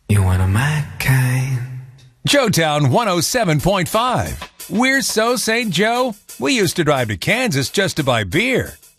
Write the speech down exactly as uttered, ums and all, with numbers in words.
You one of my kind. Joetown one oh seven point five. We're so Saint Joe, we used to drive to Kansas just to buy beer.